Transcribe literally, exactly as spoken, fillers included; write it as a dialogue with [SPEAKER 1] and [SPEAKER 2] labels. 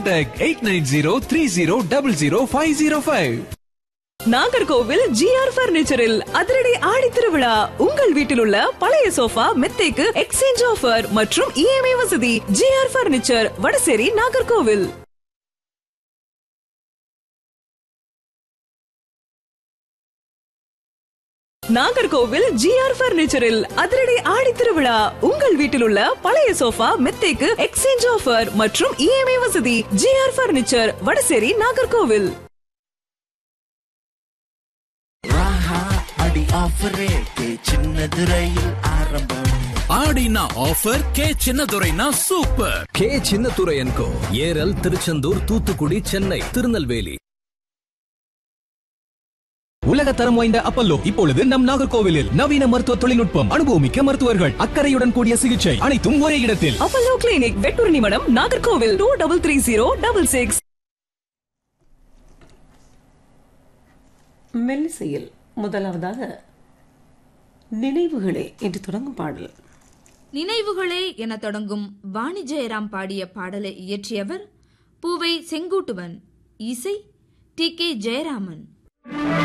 [SPEAKER 1] Contact eight nine zero three zero double zero five zero five.
[SPEAKER 2] Nagercoil GR பர்னிச்சரில் அதிரடி ஆடி திருவிழா. உங்கள் வீட்டில் உள்ள பழைய சோஃபா மெத்தைக்கு எக்ஸ்சேஞ்ச் ஆஃபர் மற்றும் இஎம்ஐ வசதி. GR furniture, Vadasery, Nagercoil. Nagercoil GR பர்னிச்சரில் அதிரடி ஆடி திருவிழா. உங்கள் வீட்டில் உள்ள பழைய சோஃபா மெத்தைக்கு எக்ஸ்சேஞ்ச் ஆஃபர் மற்றும் இஎம்ஐ வசதி. GR furniture, Vadasery, Nagercoil.
[SPEAKER 3] ஆடினா offer K சின்னதுரைனா super. K Chinnadurai and கோ, ஏரல், திருச்செந்தூர், தூத்துக்குடி, சென்னை, திருநெல்வேலி.
[SPEAKER 4] உலக தரம் வாய்ந்த அப்பல்லோ இப்பொழுது நம் நாகர்கோவிலில். நவீன மருத்துவ தொழில்நுட்பம், அனுபவமிக்க மருத்துவர்கள், அக்கறையுடன் கூடிய சிகிச்சை, அனைத்தும் ஒரே இடத்தில்.
[SPEAKER 2] அப்பல்லோ கிளினிக், வெட்டூர் நிமிடம், Nagercoil. Two double three zero double six.
[SPEAKER 5] மெல்லிசையில் முதலாவதாக நினைவுகளே என்று தொடங்கும் பாடல்.
[SPEAKER 6] நினைவுகளே என தொடங்கும் வாணி ஜெயராம் பாடிய பாடலை இயற்றியவர் பூவை செங்குட்டுவன், இசை டி கே ஜெயராமன்.